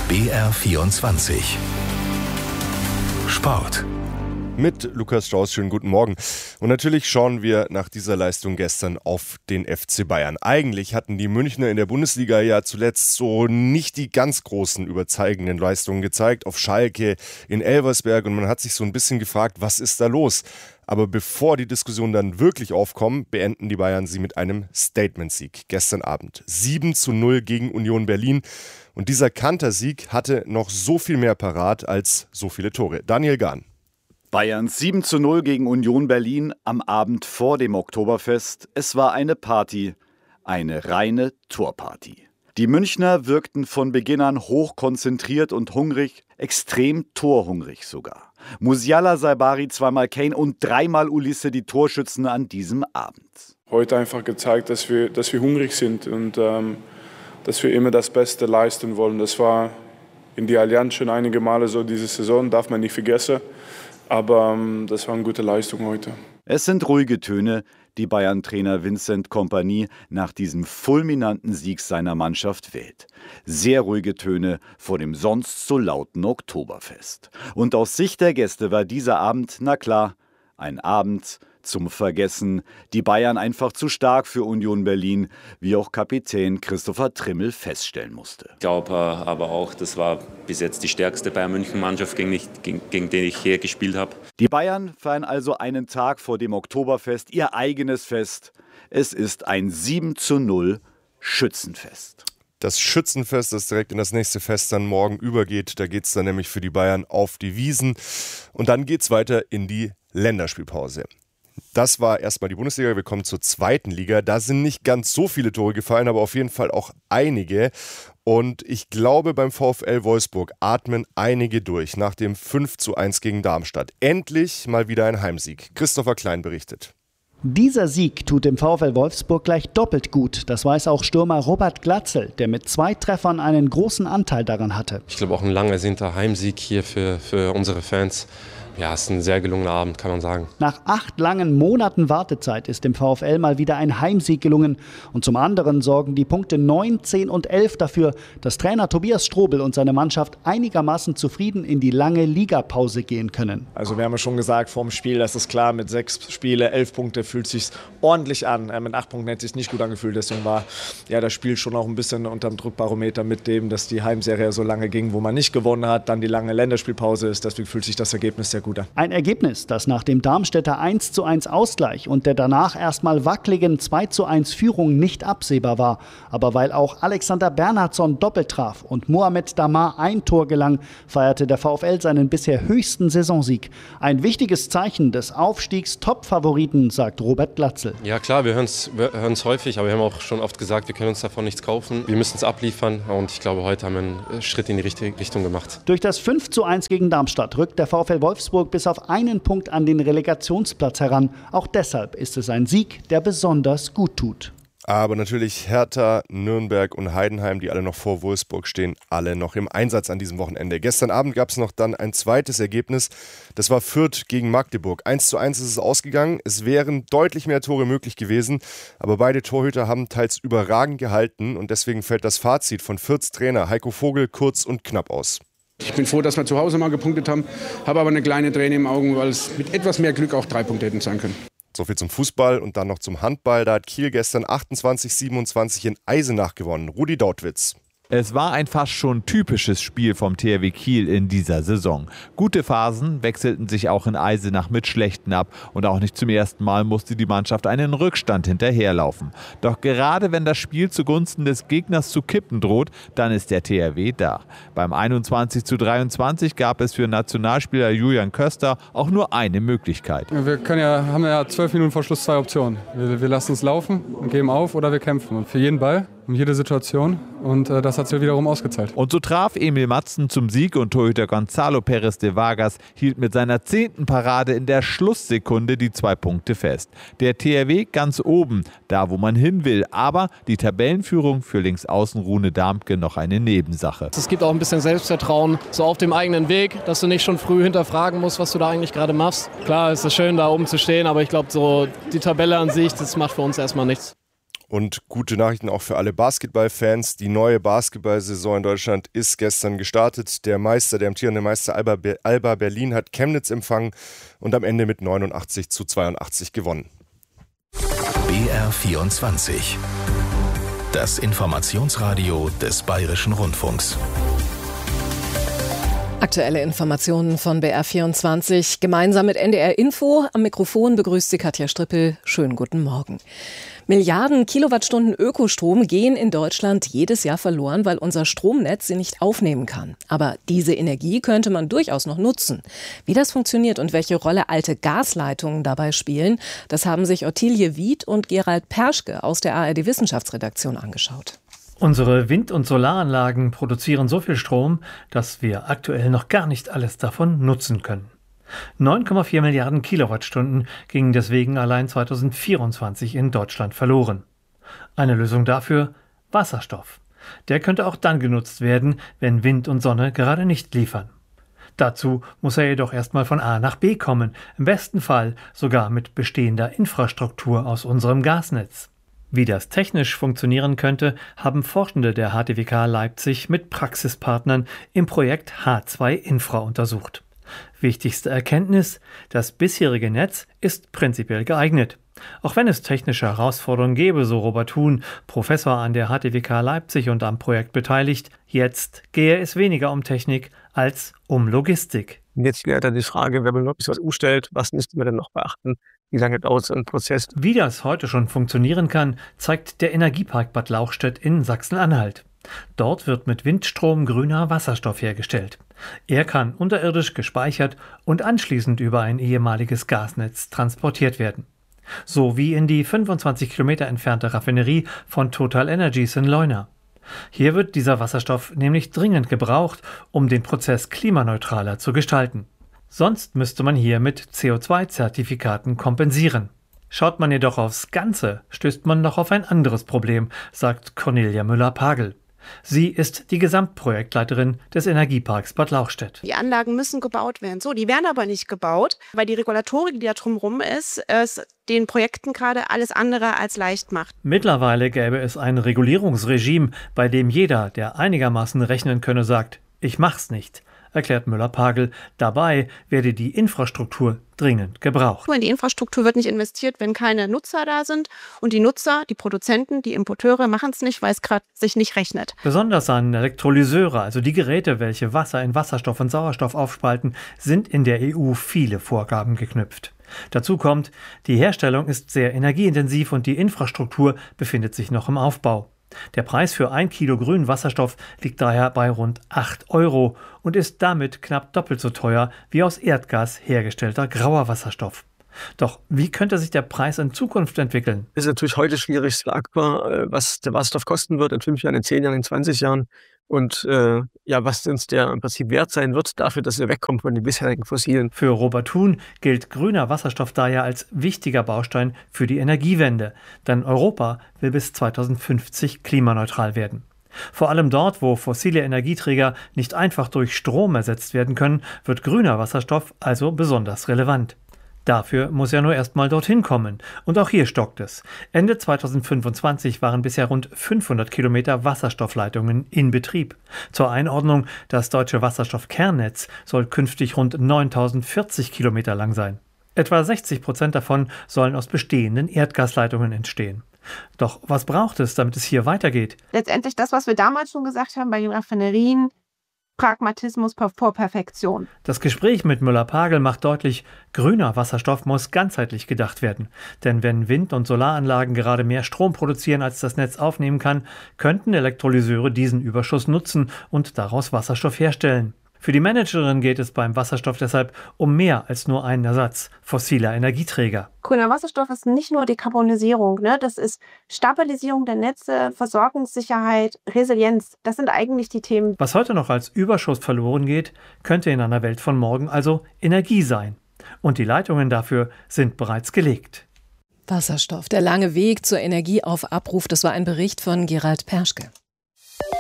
BR24 Sport. Mit Lukas Strauß, schönen guten Morgen. Und natürlich schauen wir nach dieser Leistung gestern auf den FC Bayern. Eigentlich hatten die Münchner in der Bundesliga ja zuletzt so nicht die ganz großen überzeugenden Leistungen gezeigt. Auf Schalke, in Elversberg, und man hat sich so ein bisschen gefragt, was ist da los? Aber bevor die Diskussionen dann wirklich aufkommen, beenden die Bayern sie mit einem Statement-Sieg. Gestern Abend 7:0 gegen Union Berlin. Und dieser Kantersieg hatte noch so viel mehr parat als so viele Tore. Daniel Gahn. Bayerns 7:0 gegen Union Berlin am Abend vor dem Oktoberfest. Es war eine Party, eine reine Torparty. Die Münchner wirkten von Beginn an hochkonzentriert und hungrig, extrem torhungrig sogar. Musiala, Saibari, zweimal Kane und dreimal Ulisse die Torschützen an diesem Abend. Heute einfach gezeigt, dass wir hungrig sind und dass wir immer das Beste leisten wollen. Das war in die Allianz schon einige Male so diese Saison, darf man nicht vergessen. Aber das war eine gute Leistung heute. Es sind ruhige Töne, die Bayern-Trainer Vincent Kompany nach diesem fulminanten Sieg seiner Mannschaft wählt. Sehr ruhige Töne vor dem sonst so lauten Oktoberfest. Und aus Sicht der Gäste war dieser Abend, na klar, ein Abend zum Vergessen. Die Bayern einfach zu stark für Union Berlin, wie auch Kapitän Christopher Trimmel feststellen musste. Ich glaube aber auch, das war bis jetzt die stärkste Bayern-München-Mannschaft, gegen die ich hier gespielt habe. Die Bayern feiern also einen Tag vor dem Oktoberfest ihr eigenes Fest. Es ist ein 7:0 Schützenfest. Das Schützenfest, das direkt in das nächste Fest dann morgen übergeht. Da geht es dann nämlich für die Bayern auf die Wiesn. Und dann geht es weiter in die Länderspielpause. Das war erstmal die Bundesliga. Wir kommen zur zweiten Liga. Da sind nicht ganz so viele Tore gefallen, aber auf jeden Fall auch einige. Und ich glaube, beim VfL Wolfsburg atmen einige durch nach dem 5:1 gegen Darmstadt. Endlich mal wieder ein Heimsieg. Christopher Klein berichtet. Dieser Sieg tut dem VfL Wolfsburg gleich doppelt gut. Das weiß auch Stürmer Robert Glatzel, der mit 2 Treffern einen großen Anteil daran hatte. Ich glaube auch ein lang ersehnter Heimsieg hier für unsere Fans. Ja, es ist ein sehr gelungener Abend, kann man sagen. Nach 8 langen Monaten Wartezeit ist dem VfL mal wieder ein Heimsieg gelungen. Und zum anderen sorgen die Punkte 9, 10 und 11 dafür, dass Trainer Tobias Strobel und seine Mannschaft einigermaßen zufrieden in die lange Ligapause gehen können. Also wir haben ja schon gesagt vor dem Spiel, das ist klar, mit 6 Spiele, 11 Punkte fühlt sich ordentlich an. Mit 8 Punkten hätte es sich nicht gut angefühlt. Deswegen war ja das Spiel schon auch ein bisschen unterm Druckbarometer mit dem, dass die Heimserie so lange ging, wo man nicht gewonnen hat, dann die lange Länderspielpause ist. Deswegen fühlt sich das Ergebnis sehr gut an. Ein Ergebnis, das nach dem Darmstädter 1:1 Ausgleich und der danach erstmal wackeligen 2:1 Führung nicht absehbar war. Aber weil auch Alexander Bernhardsson doppelt traf und Mohamed Damar ein Tor gelang, feierte der VfL seinen bisher höchsten Saisonsieg. Ein wichtiges Zeichen des Aufstiegs-Top-Favoriten, sagt Robert Glatzel. Ja klar, wir hören es häufig, aber wir haben auch schon oft gesagt, wir können uns davon nichts kaufen. Wir müssen es abliefern und ich glaube, heute haben wir einen Schritt in die richtige Richtung gemacht. Durch das 5:1 gegen Darmstadt rückt der VfL Wolfsburg bis auf einen Punkt an den Relegationsplatz heran. Auch deshalb ist es ein Sieg, der besonders gut tut. Aber natürlich Hertha, Nürnberg und Heidenheim, die alle noch vor Wolfsburg stehen, alle noch im Einsatz an diesem Wochenende. Gestern Abend gab es noch dann ein zweites Ergebnis. Das war Fürth gegen Magdeburg. 1:1 ist es ausgegangen. Es wären deutlich mehr Tore möglich gewesen. Aber beide Torhüter haben teils überragend gehalten. Und deswegen fällt das Fazit von Fürths Trainer Heiko Vogel kurz und knapp aus. Ich bin froh, dass wir zu Hause mal gepunktet haben, habe aber eine kleine Träne im Augen, weil es mit etwas mehr Glück auch 3 Punkte hätten sein können. So viel zum Fußball und dann noch zum Handball. Da hat Kiel gestern 28:27 in Eisenach gewonnen. Rudi Dautwitz. Es war ein fast schon typisches Spiel vom THW Kiel in dieser Saison. Gute Phasen wechselten sich auch in Eisenach mit schlechten ab und auch nicht zum ersten Mal musste die Mannschaft einen Rückstand hinterherlaufen. Doch gerade wenn das Spiel zugunsten des Gegners zu kippen droht, dann ist der THW da. Beim 21:23 gab es für Nationalspieler Julian Köster auch nur eine Möglichkeit. Wir haben ja 12 Minuten vor Schluss 2 Optionen. Wir lassen es laufen und geben auf oder wir kämpfen. Und für jeden Ball, um jede Situation. Und das hat sich wiederum ausgezahlt. Und so traf Emil Matzen zum Sieg und Torhüter Gonzalo Pérez de Vargas hielt mit seiner 10. Parade in der Schlusssekunde die 2 Punkte fest. Der THW ganz oben, da wo man hin will. Aber die Tabellenführung für Linksaußen Rune Darmke noch eine Nebensache. Es gibt auch ein bisschen Selbstvertrauen, so auf dem eigenen Weg, dass du nicht schon früh hinterfragen musst, was du da eigentlich gerade machst. Klar, es ist schön, da oben zu stehen, aber ich glaube, so die Tabelle an sich, das macht für uns erstmal nichts. Und gute Nachrichten auch für alle Basketballfans. Die neue Basketballsaison in Deutschland ist gestern gestartet. Der amtierende Meister Alba Berlin hat Chemnitz empfangen und am Ende mit 89-82 gewonnen. BR24. Das Informationsradio des Bayerischen Rundfunks. Aktuelle Informationen von BR24 gemeinsam mit NDR Info. Am Mikrofon begrüßt sie Katja Strippel. Schönen guten Morgen. Milliarden Kilowattstunden Ökostrom gehen in Deutschland jedes Jahr verloren, weil unser Stromnetz sie nicht aufnehmen kann. Aber diese Energie könnte man durchaus noch nutzen. Wie das funktioniert und welche Rolle alte Gasleitungen dabei spielen, das haben sich Ottilie Wied und Gerald Perschke aus der ARD-Wissenschaftsredaktion angeschaut. Unsere Wind- und Solaranlagen produzieren so viel Strom, dass wir aktuell noch gar nicht alles davon nutzen können. 9,4 Milliarden Kilowattstunden gingen deswegen allein 2024 in Deutschland verloren. Eine Lösung dafür: Wasserstoff. Der könnte auch dann genutzt werden, wenn Wind und Sonne gerade nicht liefern. Dazu muss er jedoch erstmal von A nach B kommen, im besten Fall sogar mit bestehender Infrastruktur aus unserem Gasnetz. Wie das technisch funktionieren könnte, haben Forschende der HTWK Leipzig mit Praxispartnern im Projekt H2 Infra untersucht. Wichtigste Erkenntnis: Das bisherige Netz ist prinzipiell geeignet. Auch wenn es technische Herausforderungen gäbe, so Robert Huhn, Professor an der HTWK Leipzig und am Projekt beteiligt, jetzt gehe es weniger um Technik als um Logistik. Jetzt wäre dann die Frage, wenn man wirklich was umstellt, was müsste man denn noch beachten? Wie lange dauert so ein Prozess? Wie das heute schon funktionieren kann, zeigt der Energiepark Bad Lauchstädt in Sachsen-Anhalt. Dort wird mit Windstrom grüner Wasserstoff hergestellt. Er kann unterirdisch gespeichert und anschließend über ein ehemaliges Gasnetz transportiert werden. So wie in die 25 Kilometer entfernte Raffinerie von Total Energies in Leuna. Hier wird dieser Wasserstoff nämlich dringend gebraucht, um den Prozess klimaneutraler zu gestalten. Sonst müsste man hier mit CO2-Zertifikaten kompensieren. Schaut man jedoch aufs Ganze, stößt man noch auf ein anderes Problem, sagt Cornelia Müller-Pagel. Sie ist die Gesamtprojektleiterin des Energieparks Bad Lauchstädt. Die Anlagen müssen gebaut werden. So, die werden aber nicht gebaut, weil die Regulatorik, die da drumherum ist, es den Projekten gerade alles andere als leicht macht. Mittlerweile gäbe es ein Regulierungsregime, bei dem jeder, der einigermaßen rechnen könne, sagt: Ich mach's nicht, erklärt Müller-Pagel. Dabei werde die Infrastruktur dringend gebraucht. In die Infrastruktur wird nicht investiert, wenn keine Nutzer da sind. Und die Nutzer, die Produzenten, die Importeure machen es nicht, weil es gerade sich nicht rechnet. Besonders an Elektrolyseure, also die Geräte, welche Wasser in Wasserstoff und Sauerstoff aufspalten, sind in der EU viele Vorgaben geknüpft. Dazu kommt, die Herstellung ist sehr energieintensiv und die Infrastruktur befindet sich noch im Aufbau. Der Preis für 1 Kilo grünen Wasserstoff liegt daher bei rund 8 € und ist damit knapp doppelt so teuer wie aus Erdgas hergestellter grauer Wasserstoff. Doch wie könnte sich der Preis in Zukunft entwickeln? Es ist natürlich heute schwierig sagbar, was der Wasserstoff kosten wird in 5 Jahren, in 10 Jahren, in 20 Jahren. Und was uns der im Prinzip wert sein wird, dafür, dass wir wegkommen von den bisherigen Fossilen. Für Robert Huhn gilt grüner Wasserstoff daher als wichtiger Baustein für die Energiewende. Denn Europa will bis 2050 klimaneutral werden. Vor allem dort, wo fossile Energieträger nicht einfach durch Strom ersetzt werden können, wird grüner Wasserstoff also besonders relevant. Dafür muss er nur erstmal dorthin kommen. Und auch hier stockt es. Ende 2025 waren bisher rund 500 Kilometer Wasserstoffleitungen in Betrieb. Zur Einordnung: Das deutsche Wasserstoffkernnetz soll künftig rund 9040 Kilometer lang sein. Etwa 60% davon sollen aus bestehenden Erdgasleitungen entstehen. Doch was braucht es, damit es hier weitergeht? Letztendlich das, was wir damals schon gesagt haben bei den Raffinerien: Pragmatismus vor Perfektion. Das Gespräch mit Müller-Pagel macht deutlich, grüner Wasserstoff muss ganzheitlich gedacht werden. Denn wenn Wind- und Solaranlagen gerade mehr Strom produzieren, als das Netz aufnehmen kann, könnten Elektrolyseure diesen Überschuss nutzen und daraus Wasserstoff herstellen. Für die Managerin geht es beim Wasserstoff deshalb um mehr als nur einen Ersatz fossiler Energieträger. Grüner Wasserstoff ist nicht nur Dekarbonisierung, das ist Stabilisierung der Netze, Versorgungssicherheit, Resilienz. Das sind eigentlich die Themen. Was heute noch als Überschuss verloren geht, könnte in einer Welt von morgen also Energie sein. Und die Leitungen dafür sind bereits gelegt. Wasserstoff, der lange Weg zur Energie auf Abruf, das war ein Bericht von Gerald Perschke.